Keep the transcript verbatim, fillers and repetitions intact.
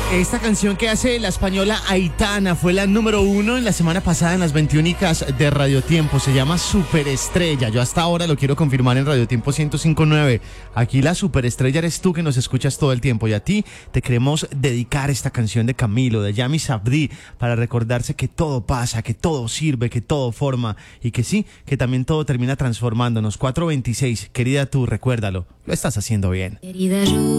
Esta canción que hace la española Aitana fue la número uno en la semana pasada en las veintiúnicas de Radio Tiempo. Se llama Superestrella. Yo hasta ahora lo quiero confirmar en Radio Tiempo ciento cinco punto nueve. Aquí la superestrella eres tú, que nos escuchas todo el tiempo. Y a ti te queremos dedicar esta canción de Camilo, de Yami Sabri, para recordarse que todo pasa, que todo sirve, que todo forma. Y que sí, que también todo termina transformándonos. cuatro veintiséis, querida tú, recuérdalo. Lo estás haciendo bien. Querida yo.